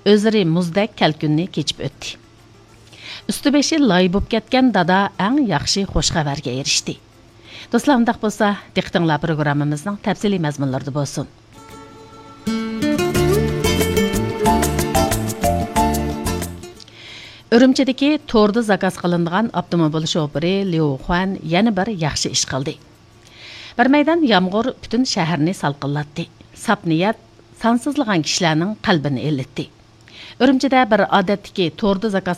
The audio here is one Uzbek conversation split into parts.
o'zlari muzdek kalkunni kechib o'tdi. Üstü beşi lay bo'lib ketgan dada eng yaxshi xush xabarga erishdi. Do'stlar, undaq bo'lsa, diqqatinglar programmamizning tafsiliy mazmunlarida bo'lsin. Ürümchidagi to'rda zakaz qilingan avtomobil shoferi Liu Xuan yana bir yaxshi ish qildi. Bir maydon yomg'ir butun shaharni salqinlatdi. Sap niyat sansizlagan kishilarning qalbini elitdi. Ürümchida bir odatdagi to'rda zakaz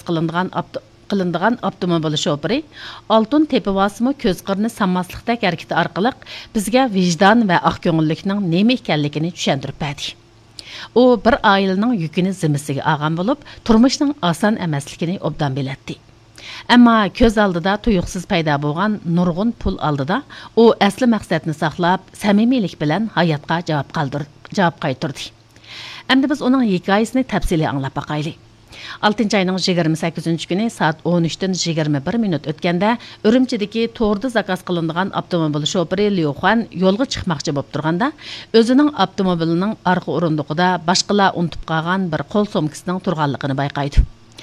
qilingan avtomobil shoferi oltin tepivosimi ko'z qirni sanmaslikdek harakati orqali bizga vijdon va oqko'ngillikning nima ekanligini tushuntirib berdi. U bir oilaning yukini zimmasiga olgan bo'lib, turmushning oson emasligini obdan biletdi. Ammo ko'z oldida tuyuqsiz paydo bo'lgan nurg'un pul oldida u asli maqsadni saqlab, samimiylik bilan hayotga javob qaytardi. Endi biz uning hikoyasini tafsiliy anglab boqaylik. 6-ayning 28-kuni soat 13:21 minut o'tganda Ürümchidagi to'rda zakaz qilingan avtomobil shoferi Liu Xuan yo'lga chiqmoqchi bo'lib turganda, o'zining avtomobilining orqa o'rindig'ida boshqalar unutib qolgan bir qo'l somkasining turganligini bayqaydi.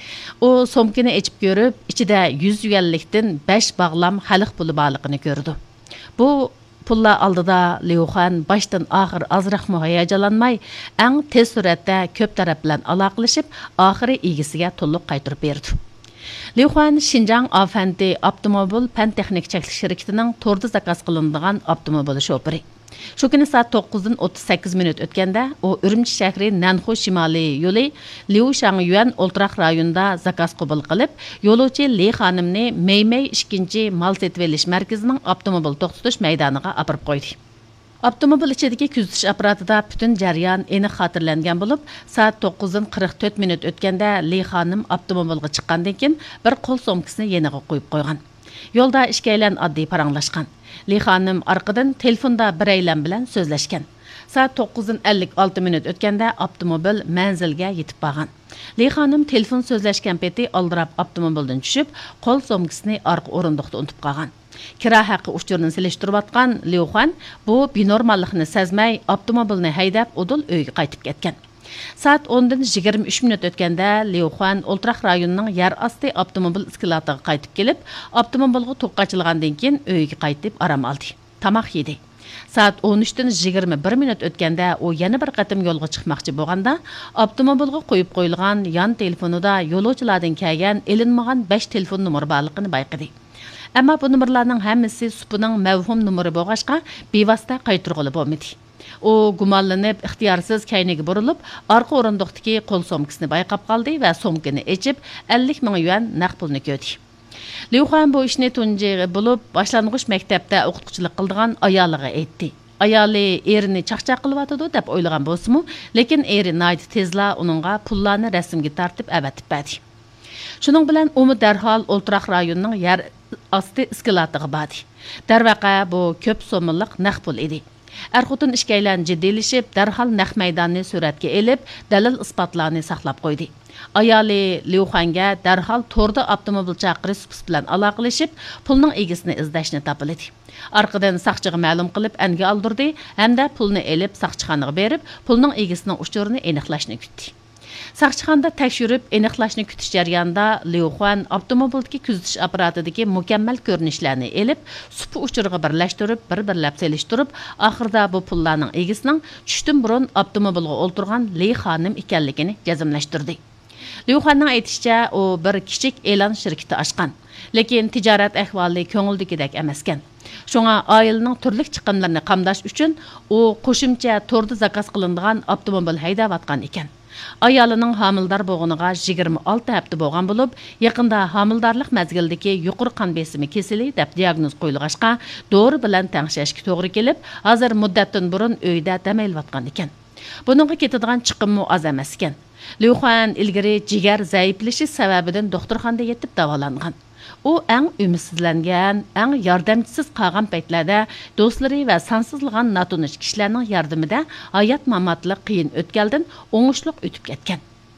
U somkani ochib ko'rib, ichida 100 yuanlikdan 5 bog'lam xalq puli borligini ko'rdi. Bu pullar oldida Liu Xuan başdan axir azraqmı hayajalanmay, eng tez suratda ko'p taraf bilan aloqalashib, oxiri egisiga to'liq qaytarib berdi. Liu Xuan Xinjiang Afandi avtomobil fan texnik cheklanish shirkatining to'rda zakaz qilingan avtomobil shoferi. Shu kuni soat 9:38 minut o'tganda, u Ürümchi shahri Nanxu shimoliy yo'li Liushanyuan o'ltiraq rayonida zakaz qabul qilib, yo'lovchi Li xonimni Meymey 2-chi mal setib markazining avtomobil to'xtatish maydoniga olib qo'ydi. Avtomobil ichidagi kuzatish apparatida butun jarayon aniq xotirlangan bo'lib, soat 9:44 minut o'tganda Li xonim avtomobilga chiqqandan keyin bir qo'l somkasini yeniga qo'yib qo'ygan. Yo'lda ishkaylan oddiy paranglashgan. Li xonim orqadan telefonda bir aylan bilan so'zlashgan. Soat 9:56 minut o'tganda avtomobil manzilga yetib borgan. Li xonim telefon so'zlashgan peti oldirab avtomobildan tushib, qo'l somkasini orqa o'rindiqda unutib qolgan. Kira haqi uchurini selishtirayotgan Li Xuan bu binormallikni sezmay avtomobilni haydab udul uyga qaytib ketgan. Saat 10:23 minut o'tganda Li Xuan o'ltiraq rayonining yer osti avtomobil iskalatiga qaytib kelib, avtomobilga to'qqachilgandan keyin uyga qaytib aram oldi. Tamoq yedi. Saat 13:21 minut o'tganda u yana bir qatim yo'lga chiqmoqchi bo'lganda, avtomobilga qo'yib qo'yilgan yon telefonida yo'lovchilardan kelgan elinmagan 5 telefon nomeri borligini bayqadi. Ammo bu nomerlarning hammasi supuning mavhum nomeri bo'lg'achqa bevosita qaytarg'ili bo'lmadi. U gumonlanib, ixtiyorsiz kayniga burilib, orqa o'rindiqdagi qo'l somkasini bayqab qoldi va somkani ochib 50 ming yuan naqd pulni ko'rdi. Liu Xuan bu ishni tunji bo'lib, boshlang'ich maktabda o'qituvchilik qilgan ayoliga aytdi. Ayoli erini chaqchaq qilyotdi deb o'ylagan bo'lsa-mu, lekin eri nayt tezla uningga pullarni rasmga tortib avatib berdi. Shuning bilan u darhol o'ltiraq rayonining yer osti iskalatiga bordi. Darvaqa bu ko'p so'mlik naqd pul edi. Er-xotin ishkaylan jiddiylashib, darhol naq maydonni suratga elib, dalil isbotlarni saqlab qo'ydi. Ayoli Liu Xuanga darhol to'rda avtomobil chaqirish bilan aloqalashib, pulning egisini izlashni topildi. Orqadan saqchiga ma'lum qilib, anga oldirdi hamda pulni elib saqchixonaga berib, pulning egisining uchurini aniqlashni kutdi. Saqchixonada tekshirib, aniqlashni kutish jarayonida Liu Xuan avtomobildagi kuzatish apparatidagi mukammal ko'rinishlarni elib, supu uchiriga birlashtirib, bir-birlab selishtirib, oxirida bu pullarning egisining tushdan burun avtomobilga o'ltirgan Li xonim ekanligini jazmlashtirdi. Liu Xuanning aytishicha, u bir kichik e'lon shirkati ochgan, lekin tijorat ahvoli ko'ngildagidek emaskan. Shunga oilaning turli chiqimlarini qamdash uchun u qo'shimcha to'rda zakaz qilingan avtomobil haydayotgan ekan. Ayolining homildor bo'lganiga 26 hafta bo'lgan bo'lib, yaqinda homildorlik mazgildagi yuqori qon besimi kesili deb diagnoz qo'yilg'achqa, dori bilan tangshashga to'g'ri kelib, hozir muddatdan burun uyda damaylayotgan ekan. Buningga ketadigan chiqimmi oz emas ekan. Liu Xuan ilgari jigar zaiflashish sababidan doktorxonada yetib davolangan. U eng ümidsizlangan, eng yordamchisiz qolgan paytlarda do'stlari va sansizlagan notunish kishilarning yordamida hayot mamatlik qiyin o'tgandan o'ngishliq o'tib ketgan.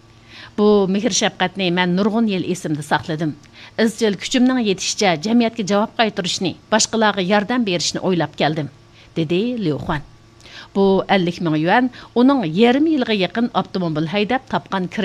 Bu mehr shafqatni men nurg'un yil esimda saqladim. Izchil kuchimning yetishicha jamiyatga javob qaytarishni, boshqalarga yordam berishni o'ylab keldim, dedi Liu Xuan. Bu 50 ming yuan uning yarim yilga yaqin avtomobil haydab topgan